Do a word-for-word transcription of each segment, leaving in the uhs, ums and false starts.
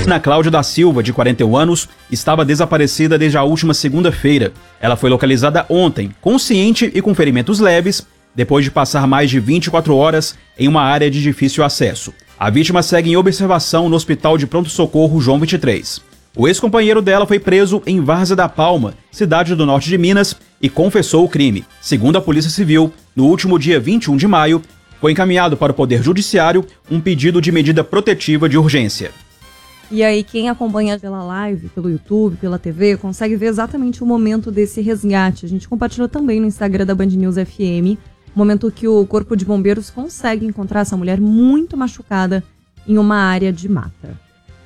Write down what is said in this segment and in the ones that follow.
Ana Cláudia da Silva, de quarenta e um anos, estava desaparecida desde a última segunda-feira. Ela foi localizada ontem, consciente e com ferimentos leves, depois de passar mais de vinte e quatro horas em uma área de difícil acesso. A vítima segue em observação no Hospital de Pronto-Socorro João vinte e três. O ex-companheiro dela foi preso em Várzea da Palma, cidade do norte de Minas, e confessou o crime. Segundo a Polícia Civil, no último dia vinte e um de maio, foi encaminhado para o Poder Judiciário um pedido de medida protetiva de urgência. E aí, quem acompanha pela live, pelo YouTube, pela T V, consegue ver exatamente o momento desse resgate. A gente compartilhou também no Instagram da Band News F M, o momento que o Corpo de Bombeiros consegue encontrar essa mulher muito machucada em uma área de mata.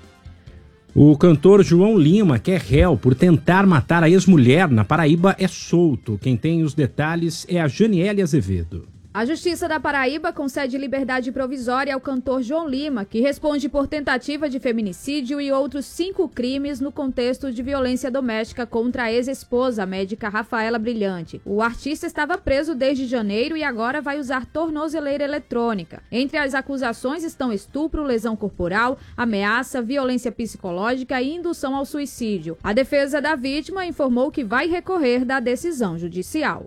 O cantor João Lima, que é réu por tentar matar a ex-mulher na Paraíba, é solto. Quem tem os detalhes é a Janiele Azevedo. A Justiça da Paraíba concede liberdade provisória ao cantor João Lima, que responde por tentativa de feminicídio e outros cinco crimes no contexto de violência doméstica contra a ex-esposa, a médica Rafaela Brilhante. O artista estava preso desde janeiro e agora vai usar tornozeleira eletrônica. Entre as acusações estão estupro, lesão corporal, ameaça, violência psicológica e indução ao suicídio. A defesa da vítima informou que vai recorrer da decisão judicial.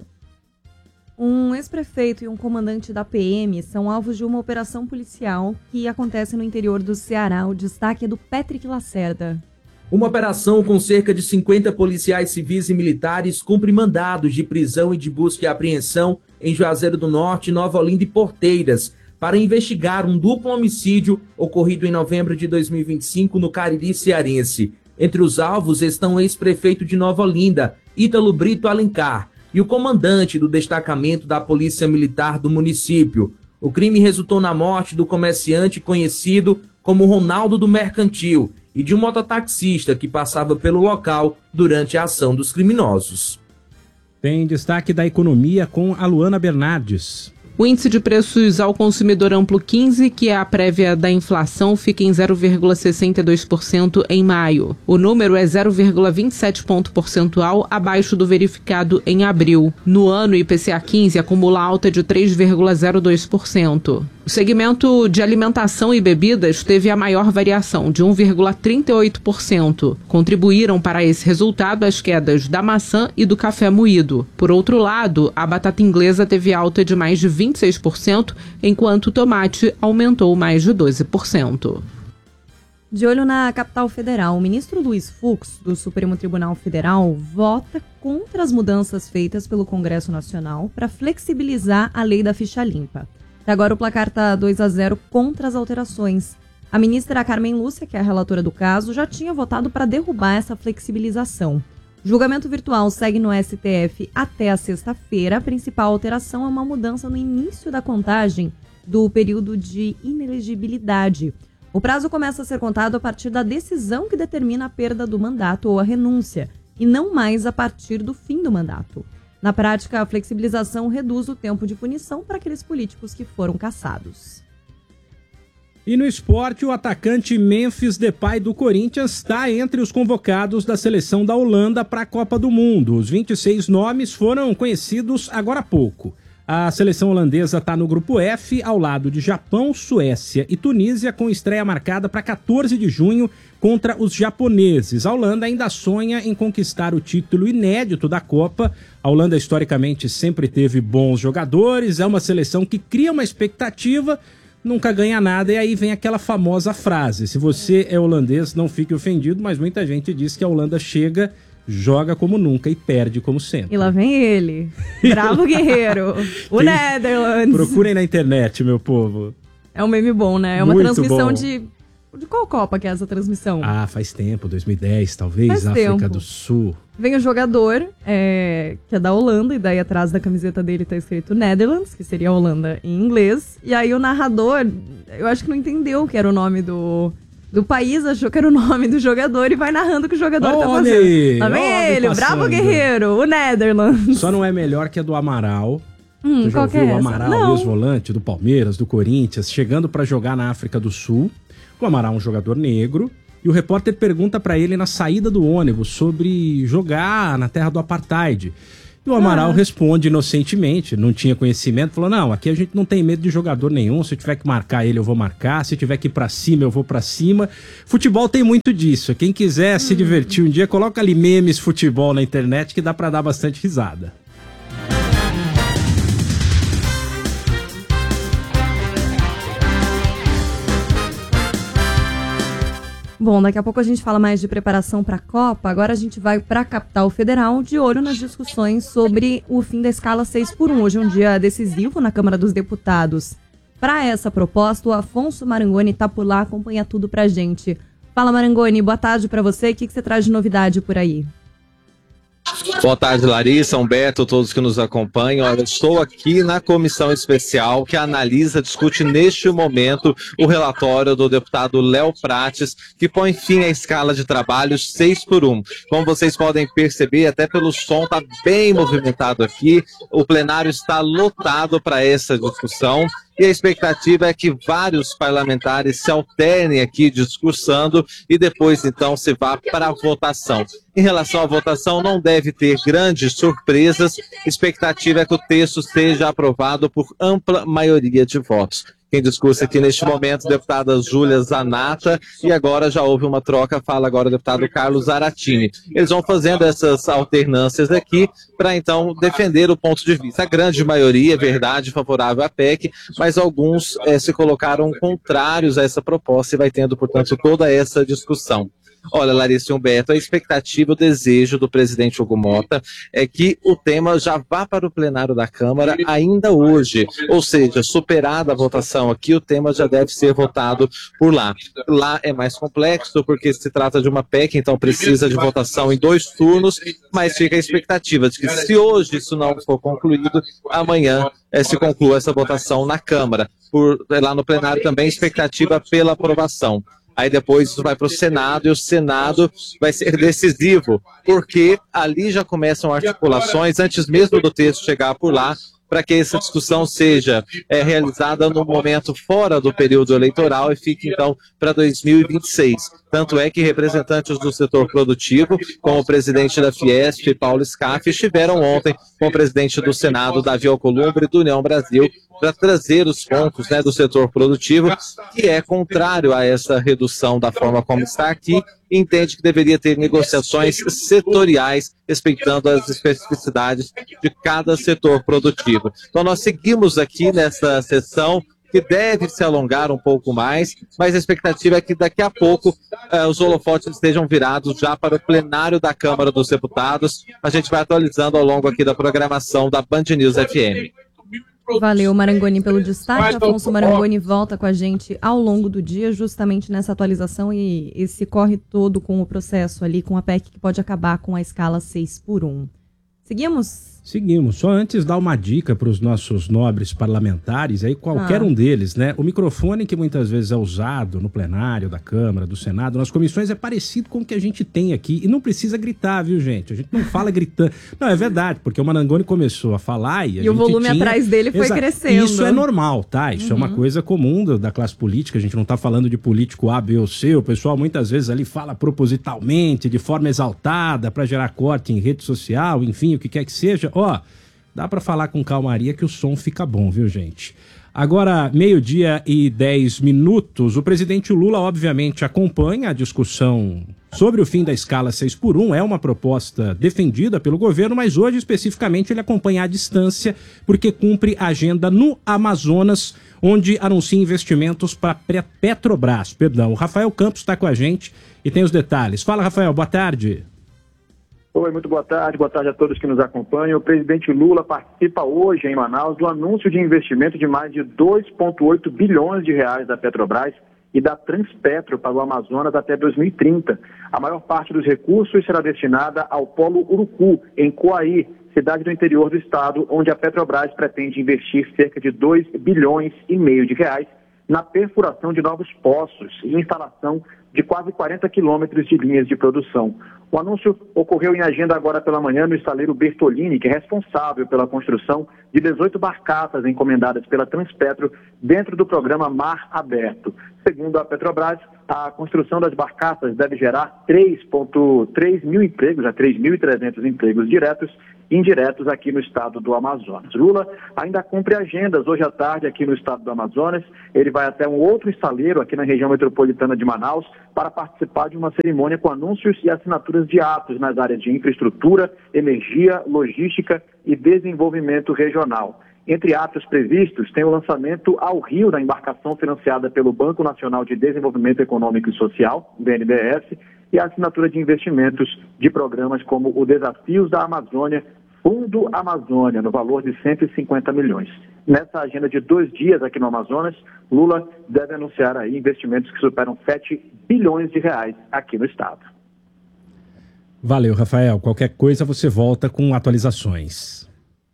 Um ex-prefeito e um comandante da P M são alvos de uma operação policial que acontece no interior do Ceará. O destaque é do Patrick Lacerda. Uma operação com cerca de cinquenta policiais civis e militares cumpre mandados de prisão e de busca e apreensão em Juazeiro do Norte, Nova Olinda e Porteiras, para investigar um duplo homicídio ocorrido em novembro de dois mil e vinte e cinco no Cariri cearense. Entre os alvos estão o ex-prefeito de Nova Olinda, Ítalo Brito Alencar, e o comandante do destacamento da Polícia Militar do município. O crime resultou na morte do comerciante conhecido como Ronaldo do Mercantil e de um mototaxista que passava pelo local durante a ação dos criminosos. Tem destaque da economia com a Luana Bernardes. O índice de preços ao consumidor amplo quinze, que é a prévia da inflação, fica em zero vírgula sessenta e dois por cento em maio. O número é zero vírgula vinte e sete ponto percentual abaixo do verificado em abril. No ano, o I P C A quinze acumula alta de três vírgula zero dois por cento. O segmento de alimentação e bebidas teve a maior variação, de um vírgula trinta e oito por cento. Contribuíram para esse resultado as quedas da maçã e do café moído. Por outro lado, a batata inglesa teve alta de mais de vinte e seis por cento, enquanto o tomate aumentou mais de doze por cento. De olho na capital federal, o ministro Luiz Fux, do Supremo Tribunal Federal, vota contra as mudanças feitas pelo Congresso Nacional para flexibilizar a lei da ficha limpa. Até agora o placar está dois a zero contra as alterações. A ministra Carmen Lúcia, que é a relatora do caso, já tinha votado para derrubar essa flexibilização. O julgamento virtual segue no S T F até a sexta-feira. A principal alteração é uma mudança no início da contagem do período de inelegibilidade. O prazo começa a ser contado a partir da decisão que determina a perda do mandato ou a renúncia, e não mais a partir do fim do mandato. Na prática, a flexibilização reduz o tempo de punição para aqueles políticos que foram cassados. E no esporte, o atacante Memphis Depay do Corinthians está entre os convocados da seleção da Holanda para a Copa do Mundo. Os vinte e seis nomes foram conhecidos agora há pouco. A seleção holandesa está no grupo F, ao lado de Japão, Suécia e Tunísia, com estreia marcada para quatorze de junho contra os japoneses. A Holanda ainda sonha em conquistar o título inédito da Copa. A Holanda, historicamente, sempre teve bons jogadores, é uma seleção que cria uma expectativa, nunca ganha nada, e aí vem aquela famosa frase: se você é holandês, não fique ofendido, mas muita gente diz que a Holanda chega, joga como nunca e perde como sempre. E lá vem ele, bravo guerreiro, o Tem... Netherlands. Procurem na internet, meu povo. É um meme bom, né? É uma Muito transmissão bom. de... De qual Copa que é essa transmissão? Ah, faz tempo, dois mil e dez, talvez, Faz África tempo. do Sul. Vem o jogador, é, que é da Holanda, e daí atrás da camiseta dele tá escrito Netherlands, que seria a Holanda em inglês. E aí o narrador, eu acho que não entendeu que era o nome do, do país, achou que era o nome do jogador e vai narrando o que o jogador Olha tá fazendo. aí, Lá vem olha ele, o passando. bravo guerreiro, o Netherlands. Só não é melhor que a do Amaral. Hum, Tu já qual que ouviu é o essa? Amaral, Não. ex-volante do Palmeiras, do Corinthians, chegando para jogar na África do Sul. O Amaral é um jogador negro, e o repórter pergunta para ele na saída do ônibus sobre jogar na terra do apartheid. E o Amaral Ah. responde inocentemente, não tinha conhecimento, falou, não, aqui a gente não tem medo de jogador nenhum, se eu tiver que marcar ele eu vou marcar, se eu tiver que ir pra cima eu vou pra cima. Futebol tem muito disso, quem quiser hum. se divertir um dia, coloca ali memes futebol na internet que dá pra dar bastante risada. Bom, daqui a pouco a gente fala mais de preparação para a Copa. Agora a gente vai para a capital federal, de olho nas discussões sobre o fim da escala seis por um. Hoje é um dia decisivo na Câmara dos Deputados. Para essa proposta, o Afonso Marangoni está por lá, acompanha tudo para a gente. Fala, Marangoni, boa tarde para você. O que, que você traz de novidade por aí? Boa tarde, Larissa, Humberto, todos que nos acompanham. Olha, estou aqui na comissão especial que analisa, discute neste momento o relatório do deputado Léo Prates, que põe fim à escala de trabalho seis por um. Como vocês podem perceber, até pelo som, está bem movimentado aqui. O plenário está lotado para essa discussão. E a expectativa é que vários parlamentares se alternem aqui discursando e depois, então, se vá para a votação. Em relação à votação, não deve ter grandes surpresas. A expectativa é que o texto seja aprovado por ampla maioria de votos. Quem discursa aqui neste momento, deputada Júlia Zanata, e agora já houve uma troca, fala agora o deputado Carlos Zaratini. Eles vão fazendo essas alternâncias aqui para então defender o ponto de vista. A grande maioria, é verdade, favorável à P E C, mas alguns eh, se colocaram contrários a essa proposta e vai tendo, portanto, toda essa discussão. Olha, Larissa e Humberto, a expectativa, o desejo do presidente Hugo Mota é que o tema já vá para o plenário da Câmara ainda hoje, ou seja, superada a votação aqui, o tema já deve ser votado por lá. Lá é mais complexo porque se trata de uma P E C, então precisa de votação em dois turnos, mas fica a expectativa de que se hoje isso não for concluído, amanhã é, se conclua essa votação na Câmara. Por, lá no plenário também, expectativa pela aprovação. Aí depois isso vai para o Senado e o Senado vai ser decisivo, porque ali já começam articulações, antes mesmo do texto chegar por lá, para que essa discussão seja é, realizada no momento fora do período eleitoral e fique, então, para dois mil e vinte e seis. Tanto é que representantes do setor produtivo, como o presidente da Fiesp, Paulo Scaff, estiveram ontem com o presidente do Senado, Davi Alcolumbre, do União Brasil, para trazer os pontos, né, do setor produtivo, que é contrário a essa redução da forma como está aqui, e entende que deveria ter negociações setoriais, respeitando as especificidades de cada setor produtivo. Então nós seguimos aqui nessa sessão, que deve se alongar um pouco mais, mas a expectativa é que daqui a pouco eh, os holofotes estejam virados já para o plenário da Câmara dos Deputados. A gente vai atualizando ao longo aqui da programação da Band News F M. Valeu, Marangoni, pelo destaque. Afonso Marangoni volta com a gente ao longo do dia, justamente nessa atualização e esse corre todo com o processo ali, com a P E C que pode acabar com a escala seis por um. Seguimos? Seguimos. Só antes dar uma dica para os nossos nobres parlamentares, aí qualquer ah. um deles, né? O microfone que muitas vezes é usado no plenário da Câmara, do Senado, nas comissões, é parecido com o que a gente tem aqui. E não precisa gritar, viu, gente? A gente não fala gritando. Não, é verdade, porque o Marangoni começou a falar e a e gente o volume tinha... atrás dele foi Exato. crescendo. Isso é normal, tá? Isso uhum. é uma coisa comum da, da classe política. A gente não tá falando de político A, B ou C. O pessoal muitas vezes ali fala propositalmente, de forma exaltada, para gerar corte em rede social, enfim, o que quer que seja. Ó, dá para falar com calmaria que o som fica bom, viu, gente? Agora, meio-dia e dez minutos, o presidente Lula, obviamente, acompanha a discussão sobre o fim da escala seis por um. É uma proposta defendida pelo governo, mas hoje, especificamente, ele acompanha à distância, porque cumpre a agenda no Amazonas, onde anuncia investimentos para a Petrobras. Perdão, o Rafael Campos está com a gente e tem os detalhes. Fala, Rafael, boa tarde. Oi, muito boa tarde, boa tarde a todos que nos acompanham. O presidente Lula participa hoje em Manaus do anúncio de investimento de mais de dois vírgula oito bilhões de reais da Petrobras e da Transpetro para o Amazonas até dois mil e trinta. A maior parte dos recursos será destinada ao Polo Urucu, em Coaí, cidade do interior do estado, onde a Petrobras pretende investir cerca de dois bilhões e meio de reais na perfuração de novos poços e instalação de quase quarenta quilômetros de linhas de produção. O anúncio ocorreu em agenda agora pela manhã no estaleiro Bertolini, que é responsável pela construção de dezoito barcaças encomendadas pela Transpetro dentro do programa Mar Aberto. Segundo a Petrobras, a construção das barcaças deve gerar três vírgula três mil empregos, a três mil e trezentos empregos diretos e indiretos aqui no estado do Amazonas. Lula ainda cumpre agendas hoje à tarde aqui no estado do Amazonas. Ele vai até um outro estaleiro aqui na região metropolitana de Manaus para participar de uma cerimônia com anúncios e assinaturas de atos nas áreas de infraestrutura, energia, logística e desenvolvimento regional. Entre atos previstos, tem o lançamento ao Rio da embarcação financiada pelo Banco Nacional de Desenvolvimento Econômico e Social, B N D E S, e a assinatura de investimentos de programas como o Desafios da Amazônia, Fundo Amazônia, no valor de cento e cinquenta milhões. Nessa agenda de dois dias aqui no Amazonas, Lula deve anunciar aí investimentos que superam sete bilhões de reais aqui no estado. Valeu, Rafael. Qualquer coisa você volta com atualizações.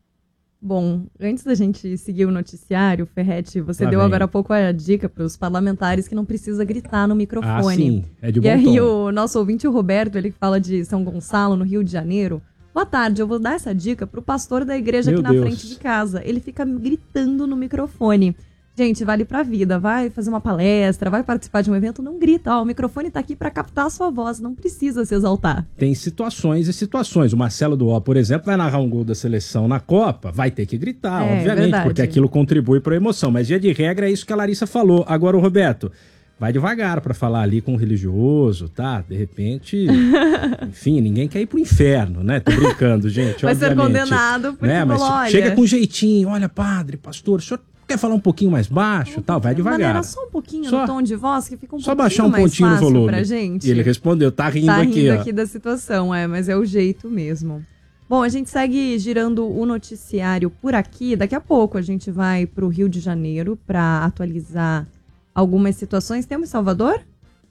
Bom, antes da gente seguir o noticiário, Ferretti, você Lá deu vem. agora há pouco a dica para os parlamentares que não precisa gritar no microfone. Ah, sim, é de bom E aí tom. o nosso ouvinte, o Roberto, ele fala de São Gonçalo, no Rio de Janeiro. Boa tarde, eu vou dar essa dica pro pastor da igreja Meu aqui na Deus. frente de casa. Ele fica gritando no microfone. Gente, vale pra vida. Vai fazer uma palestra, vai participar de um evento, não grita. Ó, o microfone tá aqui pra captar a sua voz, não precisa se exaltar. Tem situações e situações. O Marcelo Duó, por exemplo, vai narrar um gol da seleção na Copa, vai ter que gritar, É, obviamente, verdade. porque aquilo contribui para a emoção. Mas, via de regra, é isso que a Larissa falou. Agora, o Roberto, vai devagar para falar ali com o religioso, tá? De repente, enfim, ninguém quer ir pro inferno, né? Tô brincando, gente, Vai ser obviamente. condenado porque né? Mas falou, olha... chega com jeitinho, olha, padre, pastor, o senhor quer falar um pouquinho mais baixo, tal? Vai devagar. Maneira, só um pouquinho Só- no tom de voz, que fica um Só pouquinho baixar um mais pontinho no fácil volume. pra gente. E ele respondeu, tá rindo Tá aqui, rindo ó. aqui da situação, é, mas é o jeito mesmo. Bom, a gente segue girando o noticiário por aqui. Daqui a pouco a gente vai pro Rio de Janeiro para atualizar algumas situações. Temos Salvador?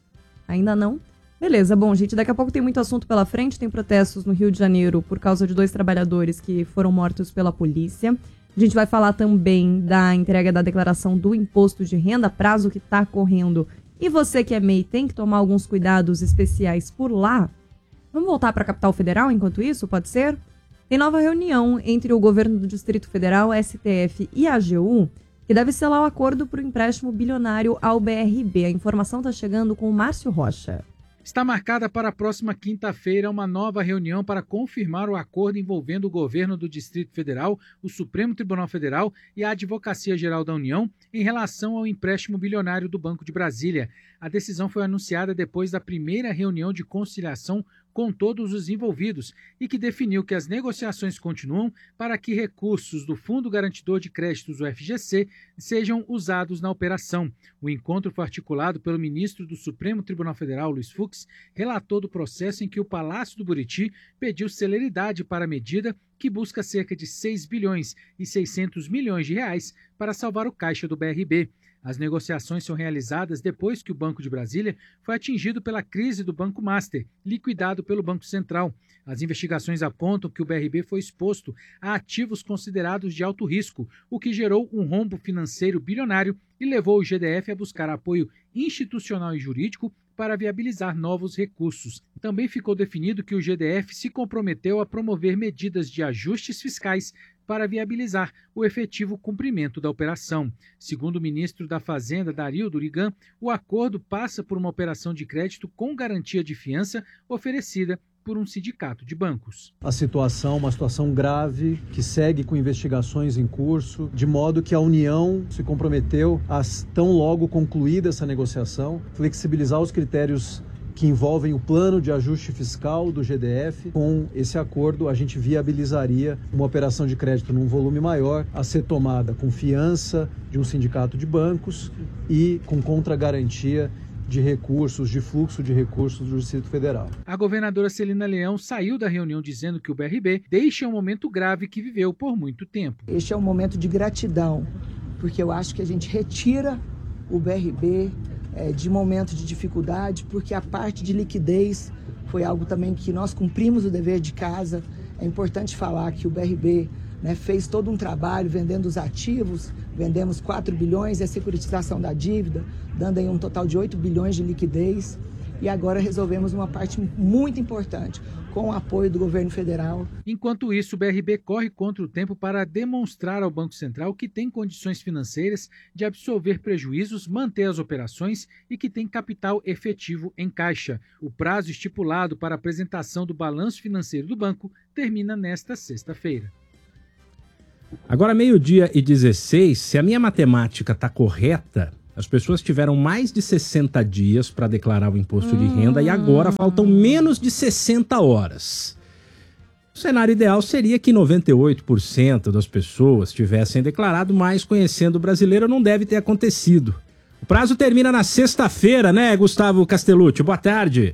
Ainda não? Beleza, bom, gente, daqui a pouco tem muito assunto pela frente. Tem protestos no Rio de Janeiro por causa de dois trabalhadores que foram mortos pela polícia. A gente vai falar também da entrega da declaração do imposto de renda, prazo que está correndo. E você que é M E I tem que tomar alguns cuidados especiais por lá. Vamos voltar para a capital federal enquanto isso, pode ser? Tem nova reunião entre o governo do Distrito Federal, S T F e a A G U, que deve selar o acordo para o empréstimo bilionário ao B R B. A informação está chegando com o Márcio Rocha. Está marcada para a próxima quinta-feira uma nova reunião para confirmar o acordo envolvendo o governo do Distrito Federal, o Supremo Tribunal Federal e a Advocacia Geral da União em relação ao empréstimo bilionário do Banco de Brasília. A decisão foi anunciada depois da primeira reunião de conciliação com todos os envolvidos e que definiu que as negociações continuam para que recursos do Fundo Garantidor de Créditos, o F G C, sejam usados na operação. O encontro foi articulado pelo ministro do Supremo Tribunal Federal, Luiz Fux, relator do processo em que o Palácio do Buriti pediu celeridade para a medida que busca cerca de seis bilhões e seiscentos milhões de reais para salvar o caixa do B R B. As negociações são realizadas depois que o Banco de Brasília foi atingido pela crise do Banco Master, liquidado pelo Banco Central. As investigações apontam que o B R B foi exposto a ativos considerados de alto risco, o que gerou um rombo financeiro bilionário e levou o G D F a buscar apoio institucional e jurídico para viabilizar novos recursos. Também ficou definido que o G D F se comprometeu a promover medidas de ajustes fiscais para viabilizar o efetivo cumprimento da operação. Segundo o ministro da Fazenda, Dario Durigan, o acordo passa por uma operação de crédito com garantia de fiança oferecida por um sindicato de bancos. A situação, uma situação grave, que segue com investigações em curso, de modo que a União se comprometeu a, tão logo concluída essa negociação, flexibilizar os critérios que envolvem o plano de ajuste fiscal do G D F. Com esse acordo, a gente viabilizaria uma operação de crédito num volume maior, a ser tomada com fiança de um sindicato de bancos e com contragarantia de recursos, de fluxo de recursos do Distrito Federal. A governadora Celina Leão saiu da reunião dizendo que o B R B deixa um momento grave que viveu por muito tempo. Este é um momento de gratidão, porque eu acho que a gente retira o B R B é, de momento de dificuldade, porque a parte de liquidez foi algo também que nós cumprimos o dever de casa. É importante falar que o B R B né, fez todo um trabalho vendendo os ativos, vendemos quatro bilhões, e a securitização da dívida, dando aí um total de oito bilhões de liquidez. E agora resolvemos uma parte muito importante, com o apoio do governo federal. Enquanto isso, o B R B corre contra o tempo para demonstrar ao Banco Central que tem condições financeiras de absorver prejuízos, manter as operações e que tem capital efetivo em caixa. O prazo estipulado para a apresentação do balanço financeiro do banco termina nesta sexta-feira. Agora, meio-dia e dezesseis, se a minha matemática está correta, as pessoas tiveram mais de sessenta dias para declarar o imposto hum. de renda e agora faltam menos de sessenta horas. O cenário ideal seria que noventa e oito por cento das pessoas tivessem declarado, mas conhecendo o brasileiro não deve ter acontecido. O prazo termina na sexta-feira, né, Gustavo Castellucci? Boa tarde.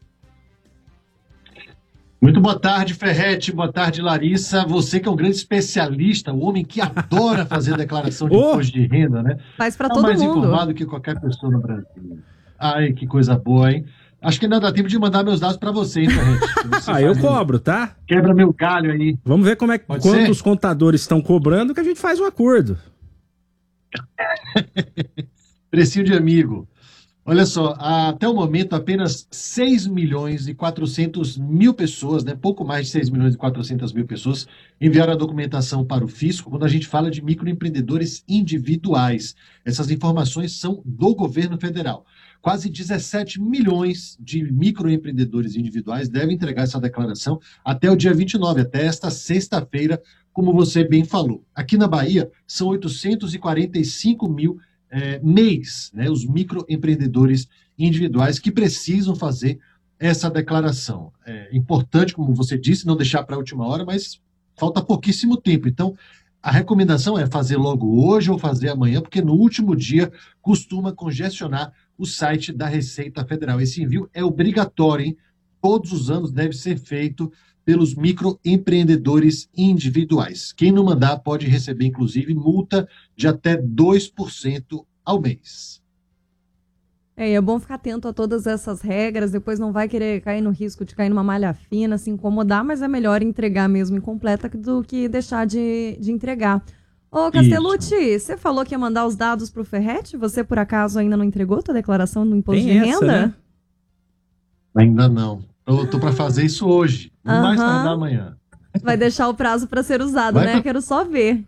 Muito boa tarde, Ferretti. Boa tarde, Larissa. Você que é um grande especialista, o homem que adora fazer declaração de oh! imposto de renda, né? Faz para tá todo mais mundo. informado que qualquer pessoa no Brasil. Ai, que coisa boa, hein? Acho que ainda dá tempo de mandar meus dados para você, hein, Ferretti? Você ah, eu cobro, tá? Quebra meu galho aí. Vamos ver como é, quantos ser? contadores estão cobrando que a gente faz um acordo. Precinho de amigo. Olha só, até o momento apenas seis milhões e quatrocentas mil pessoas, né, pouco mais de seis milhões e quatrocentas mil pessoas enviaram a documentação para o fisco quando a gente fala de microempreendedores individuais. Essas informações são do governo federal. Quase dezessete milhões de microempreendedores individuais devem entregar essa declaração até o dia vinte e nove, até esta sexta-feira, como você bem falou. Aqui na Bahia, são oitocentos e quarenta e cinco mil É, mês, né, os microempreendedores individuais que precisam fazer essa declaração. É importante, como você disse, não deixar para a última hora, mas falta pouquíssimo tempo. Então, a recomendação é fazer logo hoje ou fazer amanhã, porque no último dia costuma congestionar o site da Receita Federal. Esse envio é obrigatório, hein? Todos os anos deve ser feito pelos microempreendedores individuais. Quem não mandar pode receber, inclusive, multa de até dois por cento ao mês. É, é bom ficar atento a todas essas regras, depois não vai querer cair no risco de cair numa malha fina, se incomodar, mas é melhor entregar mesmo incompleta do que deixar de, de entregar. Ô, Castellucci, Isso. você falou que ia mandar os dados para o Ferretti, você por acaso ainda não entregou tua declaração no imposto Tem de essa, renda? Né? Ainda não. Eu tô para fazer isso hoje, uhum. mais tardar amanhã. Vai deixar o prazo para ser usado, Vai né? Pra... Quero só ver.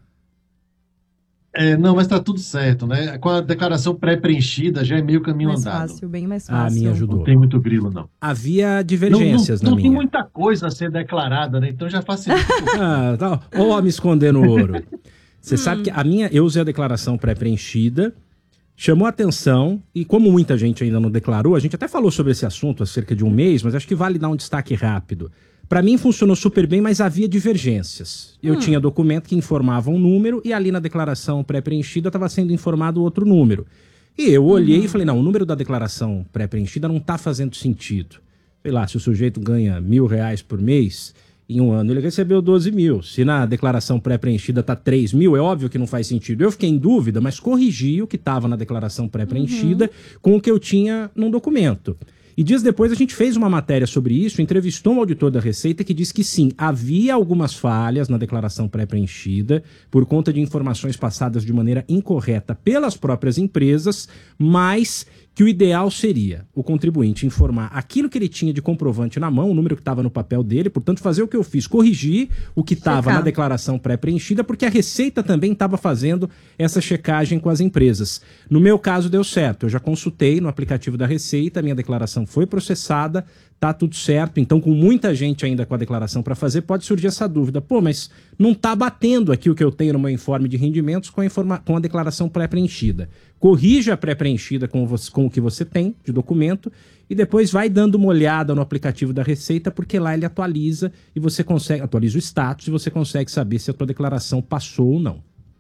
É, não, mas tá tudo certo, né? Com a declaração pré-preenchida já é meio caminho mais andado. Mais fácil, bem mais fácil. Ah, a minha ajudou. Não tem muito grilo, não. Havia divergências não, não, na não minha. Não tem muita coisa a ser declarada, né? Então já facilita. ah, tá. Ó, o homem escondendo ouro. Você hum. sabe que a minha, eu usei a declaração pré-preenchida, chamou atenção, e como muita gente ainda não declarou, a gente até falou sobre esse assunto há cerca de um mês, mas acho que vale dar um destaque rápido. Para mim funcionou super bem, mas havia divergências. Eu hum. tinha documento que informava um número e ali na declaração pré-preenchida estava sendo informado outro número. E eu olhei uhum. e falei, não, o número da declaração pré-preenchida não está fazendo sentido. Sei lá, se o sujeito ganha mil reais por mês, em um ano ele recebeu doze mil. Se na declaração pré-preenchida está três mil, é óbvio que não faz sentido. Eu fiquei em dúvida, mas corrigi o que estava na declaração pré-preenchida uhum. com o que eu tinha num documento. E dias depois a gente fez uma matéria sobre isso, entrevistou um auditor da Receita que disse que sim, havia algumas falhas na declaração pré-preenchida por conta de informações passadas de maneira incorreta pelas próprias empresas, mas que o ideal seria o contribuinte informar aquilo que ele tinha de comprovante na mão, o número que estava no papel dele, portanto fazer o que eu fiz, corrigir o que estava na declaração pré-preenchida, porque a Receita também estava fazendo essa checagem com as empresas. No meu caso deu certo, eu já consultei no aplicativo da Receita, a minha declaração foi processada, tá tudo certo, então com muita gente ainda com a declaração para fazer, pode surgir essa dúvida, pô, mas não tá batendo aqui o que eu tenho no meu informe de rendimentos com a, informa- com a declaração pré-preenchida. Corrija a pré-preenchida com, você, com o que você tem de documento e depois vai dando uma olhada no aplicativo da Receita, porque lá ele atualiza e você consegue, atualiza o status e você consegue saber se a tua declaração passou ou não.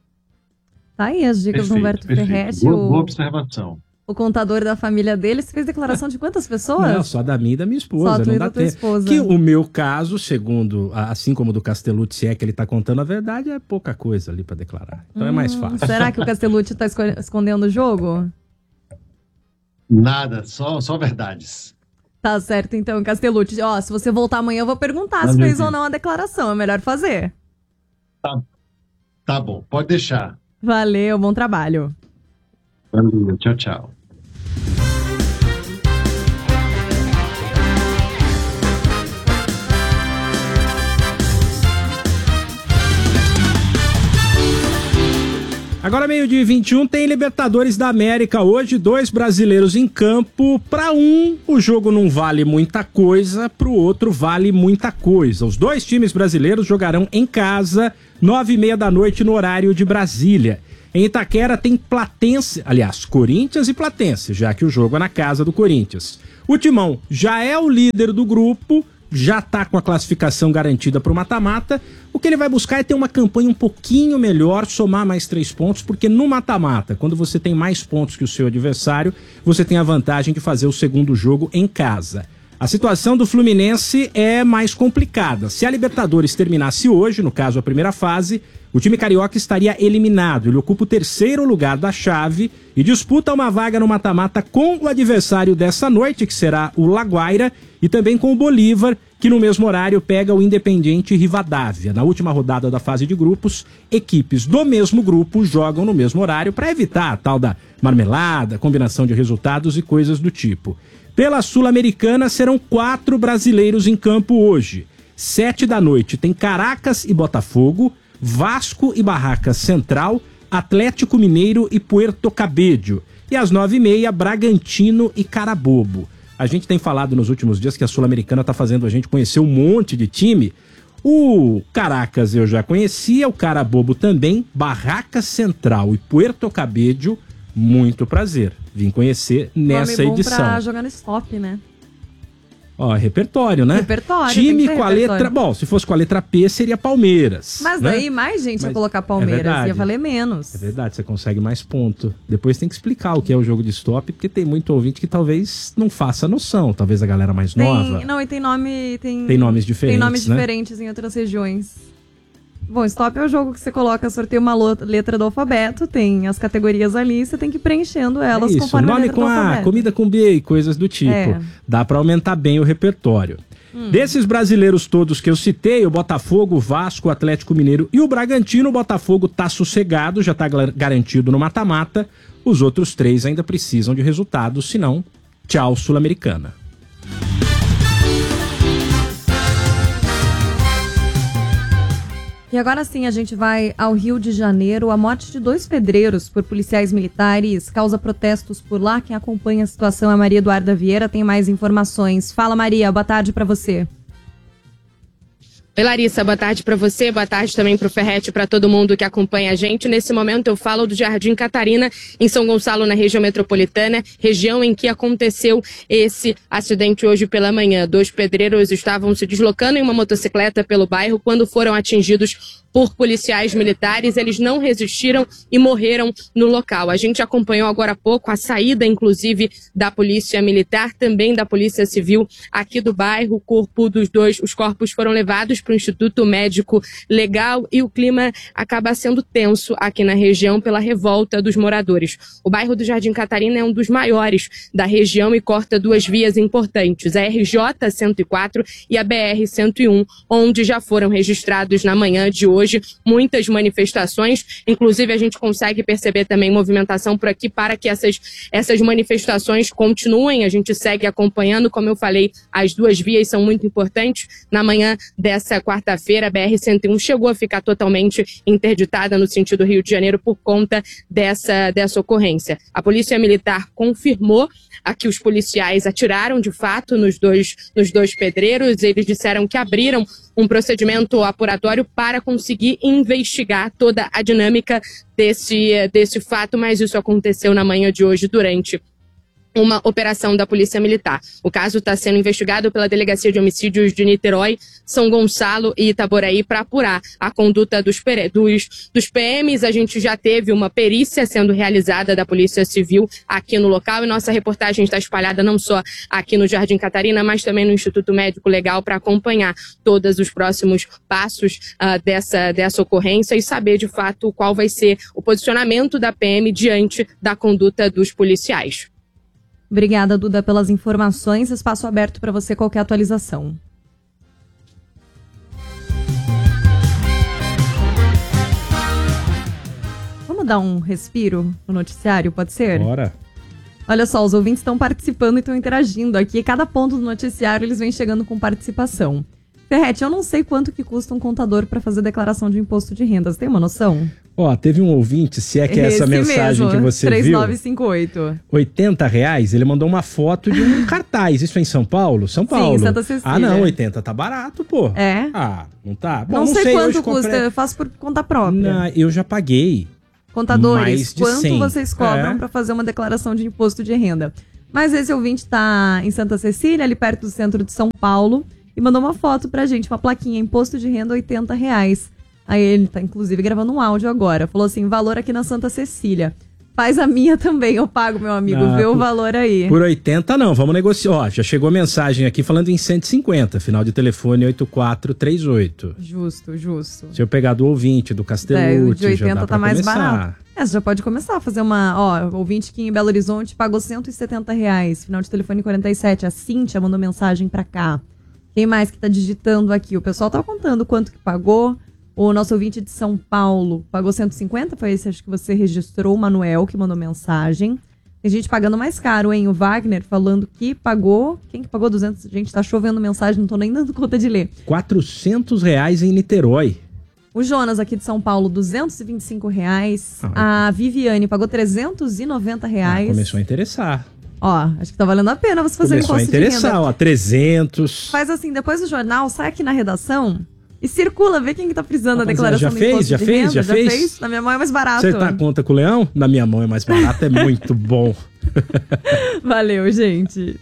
Tá aí as dicas perfeito, do Humberto Ferretti. Boa, boa observação. O contador da família dele, você fez declaração de quantas pessoas? Não, só da minha e da minha esposa. Só a tua não e dá da tua esposa. Que o meu caso, segundo, assim como o do Castellucci, se é que ele está contando a verdade, é pouca coisa ali para declarar. Então hum, é mais fácil. Será que o Castellucci está escondendo o jogo? Nada, só, só verdades. Tá certo, então, Castellucci. Ó, se você voltar amanhã, eu vou perguntar Valeu, se fez ou não a declaração. É melhor fazer. Tá, tá bom, pode deixar. Valeu, bom trabalho. Valeu, tchau, tchau. Agora, meio-dia e vinte e um, tem Libertadores da América. Hoje, dois brasileiros em campo. Para um, o jogo não vale muita coisa, para o outro vale muita coisa. Os dois times brasileiros jogarão em casa, nove e meia da noite, no horário de Brasília. Em Itaquera tem Platense, aliás, Corinthians e Platense, já que o jogo é na casa do Corinthians. O Timão já é o líder do grupo, já está com a classificação garantida para o mata-mata. O que ele vai buscar é ter uma campanha um pouquinho melhor, somar mais três pontos, porque no mata-mata, quando você tem mais pontos que o seu adversário, você tem a vantagem de fazer o segundo jogo em casa. A situação do Fluminense é mais complicada. Se a Libertadores terminasse hoje, no caso a primeira fase, o time carioca estaria eliminado. Ele ocupa o terceiro lugar da chave e disputa uma vaga no mata-mata com o adversário dessa noite, que será o La Guaira, e também com o Bolívar, que no mesmo horário pega o Independiente Rivadavia. Na última rodada da fase de grupos, equipes do mesmo grupo jogam no mesmo horário para evitar a tal da marmelada, combinação de resultados e coisas do tipo. Pela Sul-Americana serão quatro brasileiros em campo hoje. Sete da noite tem Caracas e Botafogo, Vasco e Barracas Central, Atlético Mineiro e Puerto Cabello. E às nove e meia, Bragantino e Carabobo. A gente tem falado nos últimos dias que a Sul-Americana está fazendo a gente conhecer um monte de time. O Caracas eu já conhecia, o Carabobo também, Barracas Central e Puerto Cabello, muito prazer. Vim conhecer nessa nome bom edição. Pra jogar no stop, né? Ó, repertório, né? Repertório. Time com a repertório. letra... Bom, se fosse com a letra P, seria Palmeiras. Mas né? daí mais gente Mas ia colocar é Palmeiras, verdade. ia valer menos. É verdade, você consegue mais ponto. Depois tem que explicar o que é o jogo de stop, porque tem muito ouvinte que talvez não faça noção. Talvez a galera mais Tem, nova. não, e tem nome... Tem, Tem nomes diferentes, Tem nomes né? diferentes em outras regiões. Bom, stop é o jogo que você coloca, sorteia uma letra do alfabeto, tem as categorias ali, você tem que ir preenchendo elas É isso, conforme a nome letra com do A, alfabeto. comida com B e coisas do tipo. É. Dá pra aumentar bem o repertório. Hum. Desses brasileiros todos que eu citei, o Botafogo, o Vasco, o Atlético Mineiro e o Bragantino, o Botafogo tá sossegado, já tá garantido no mata-mata. Os outros três ainda precisam de resultados, senão, tchau Sul-Americana. E agora sim a gente vai ao Rio de Janeiro. A morte de dois pedreiros por policiais militares causa protestos por lá. Quem acompanha a situação é a Maria Eduarda Vieira, tem mais informações. Fala, Maria, boa tarde para você. Oi, Larissa, boa tarde para você, boa tarde também para o Ferretti e para todo mundo que acompanha a gente. Nesse momento eu falo do Jardim Catarina, em São Gonçalo, na região metropolitana, região em que aconteceu esse acidente hoje pela manhã. Dois pedreiros estavam se deslocando em uma motocicleta pelo bairro quando foram atingidos por policiais militares. Eles não resistiram e morreram no local. A gente acompanhou agora há pouco a saída, inclusive, da Polícia Militar, também da Polícia Civil aqui do bairro. O corpo dos dois, os corpos foram levados para o Instituto Médico Legal e o clima acaba sendo tenso aqui na região pela revolta dos moradores. O bairro do Jardim Catarina é um dos maiores da região e corta duas vias importantes, a R J cento e quatro e a B R cento e um, onde já foram registrados na manhã de hoje muitas manifestações. Inclusive, a gente consegue perceber também movimentação por aqui para que essas, essas manifestações continuem. A gente segue acompanhando, como eu falei, as duas vias são muito importantes. Na manhã dessa quarta-feira, a B R cento e um chegou a ficar totalmente interditada no sentido Rio de Janeiro por conta dessa, dessa ocorrência. A Polícia Militar confirmou a que os policiais atiraram de fato nos dois, nos dois pedreiros. Eles disseram que abriram um procedimento apuratório para conseguir investigar toda a dinâmica desse, desse fato, mas isso aconteceu na manhã de hoje durante uma operação da Polícia Militar. O caso está sendo investigado pela Delegacia de Homicídios de Niterói, São Gonçalo e Itaboraí para apurar a conduta dos, dos, dos P Ms. A gente já teve uma perícia sendo realizada da Polícia Civil aqui no local e nossa reportagem está espalhada não só aqui no Jardim Catarina, mas também no Instituto Médico Legal para acompanhar todos os próximos passos uh, dessa, dessa ocorrência e saber de fato qual vai ser o posicionamento da P M diante da conduta dos policiais. Obrigada, Duda, pelas informações. Espaço aberto para você, qualquer atualização. Vamos dar um respiro no noticiário, pode ser? Bora. Olha só, os ouvintes estão participando e estão interagindo aqui. Cada ponto do noticiário eles vêm chegando com participação. Ferretti, eu não sei quanto que custa um contador para fazer declaração de imposto de renda. Você tem uma noção? Ó, teve um ouvinte, se é que é essa Esse mensagem mesmo, que você três viu. nove cinco oito. oitenta reais, ele mandou uma foto de um cartaz. Isso é em São Paulo? São Paulo. Sim, Santa Cecília. Ah, não, oitenta tá barato, pô. É? Ah, não tá? Bom, Não, sei, sei quanto hoje custa, comprei- eu faço por conta própria. Não, eu já paguei. Contadores, mais de quanto cem. vocês cobram É. para fazer uma declaração de imposto de renda? Mas esse ouvinte tá em Santa Cecília, ali perto do centro de São Paulo, e mandou uma foto pra gente, uma plaquinha, imposto de renda oitenta reais. Aí ele tá, inclusive, gravando um áudio agora. Falou assim, valor aqui na Santa Cecília. Faz a minha também, eu pago, meu amigo. Ah, Vê o por- valor aí. Por oitenta não, vamos negociar. Ó, já chegou mensagem aqui falando em cento e cinquenta, final de telefone oito quatro três oito. Justo, justo. Se eu pegar do ouvinte, do É, o Castellucci, de oitenta já dá tá pra mais começar. barato. É, você já pode começar a fazer uma... Ó, ouvinte que em Belo Horizonte pagou cento e setenta reais. Final de telefone quarenta e sete. A Cíntia mandou mensagem pra cá. Quem mais que tá digitando aqui? O pessoal tá contando quanto que pagou. O nosso ouvinte de São Paulo pagou cento e cinquenta. Foi esse, acho que você registrou, o Manuel, que mandou mensagem. Tem gente pagando mais caro, hein? O Wagner falando que pagou... Quem que pagou duzentos? Gente, tá chovendo mensagem, não tô nem dando conta de ler. quatrocentos reais em Niterói. O Jonas, aqui de São Paulo, duzentos e vinte e cinco reais. A Viviane pagou trezentos e noventa reais. Ah, começou a interessar. Ó, acho que tá valendo a pena você fazer Começou a imposto de interessar, renda. ó, trezentos. Faz assim, depois do jornal, sai aqui na redação e circula, vê quem que tá precisando da Rapaziada, declaração já do fez? imposto Já de fez? renda. Já fez? Na minha mão é mais barato. Acertar a conta com o leão? Na minha mão é mais barato, é muito bom. Valeu, gente.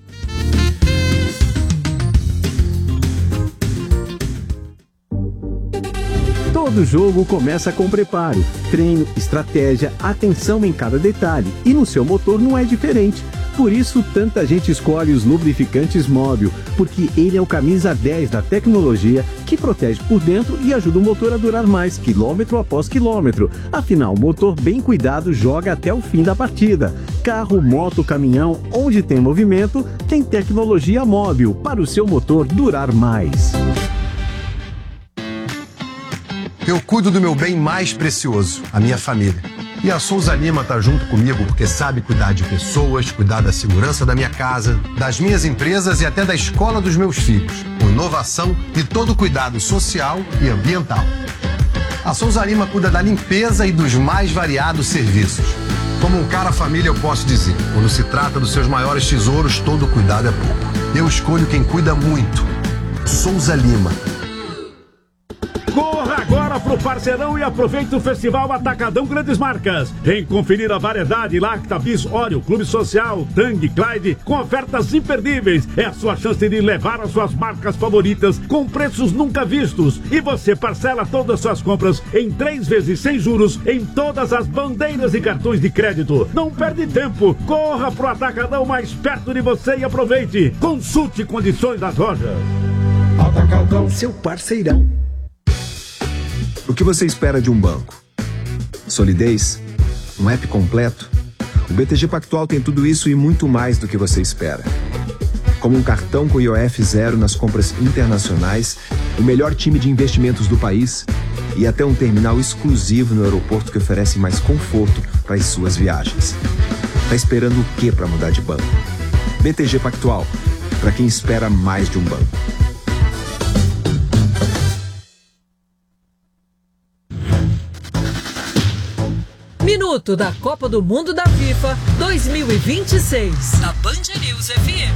Todo jogo começa com preparo, treino, estratégia, atenção em cada detalhe. E no seu motor não é diferente. Por isso, tanta gente escolhe os lubrificantes Móbil, porque ele é o camisa dez da tecnologia que protege por dentro e ajuda o motor a durar mais, quilômetro após quilômetro. Afinal, motor bem cuidado joga até o fim da partida. Carro, moto, caminhão, onde tem movimento, tem tecnologia Móbil para o seu motor durar mais. Eu cuido do meu bem mais precioso, a minha família. E a Souza Lima tá junto comigo porque sabe cuidar de pessoas, cuidar da segurança da minha casa, das minhas empresas e até da escola dos meus filhos, com inovação e todo cuidado social e ambiental. A Souza Lima cuida da limpeza e dos mais variados serviços. Como um cara família eu posso dizer, quando se trata dos seus maiores tesouros, todo cuidado é pouco. Eu escolho quem cuida muito. Souza Lima. Corra agora pro Parceirão e aproveite o Festival Atacadão Grandes Marcas. Vem conferir a variedade Lacta, Bis, Oreo, Clube Social, Tang, Clyde, com ofertas imperdíveis. É a sua chance de levar as suas marcas favoritas com preços nunca vistos. E você parcela todas as suas compras em três vezes sem juros em todas as bandeiras e cartões de crédito. Não perde tempo. Corra pro Atacadão mais perto de você e aproveite. Consulte condições das lojas. Atacadão, seu parceirão. O que você espera de um banco? Solidez? Um app completo? O B T G Pactual tem tudo isso e muito mais do que você espera. Como um cartão com I O F zero nas compras internacionais, o melhor time de investimentos do país e até um terminal exclusivo no aeroporto que oferece mais conforto para as suas viagens. Tá esperando o que para mudar de banco? B T G Pactual, para quem espera mais de um banco. Minuto da Copa do Mundo da FIFA dois mil e vinte e seis. Na Band News F M.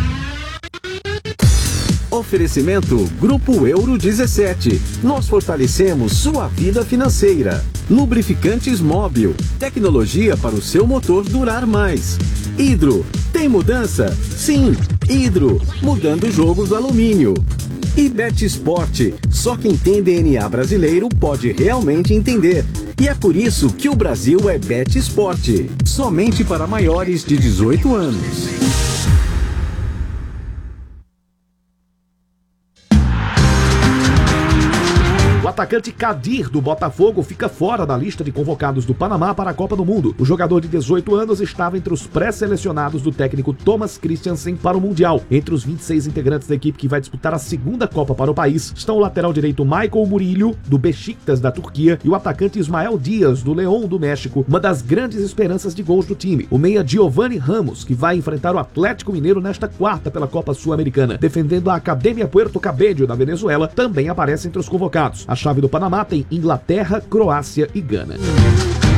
Oferecimento Grupo Euro dezessete. Nós fortalecemos sua vida financeira. Lubrificantes Móbil. Tecnologia para o seu motor durar mais. Hidro. Tem mudança? Sim. Hidro. Mudando o jogo do alumínio. E Bet Sport. Só quem tem D N A brasileiro pode realmente entender. E é por isso que o Brasil é Bet Sport. Somente para maiores de dezoito anos. O atacante Kadir, do Botafogo, fica fora da lista de convocados do Panamá para a Copa do Mundo. O jogador de dezoito anos estava entre os pré-selecionados do técnico Thomas Christiansen para o Mundial. Entre os vinte e seis integrantes da equipe que vai disputar a segunda Copa para o país, estão o lateral direito Michael Murillo, do Besiktas da Turquia, e o atacante Ismael Dias, do León do México, uma das grandes esperanças de gols do time. O meia Giovanni Ramos, que vai enfrentar o Atlético Mineiro nesta quarta pela Copa Sul-Americana, defendendo a Academia Puerto Cabello da Venezuela, também aparece entre os convocados. A chave chave do Panamá tem Inglaterra, Croácia e Gana.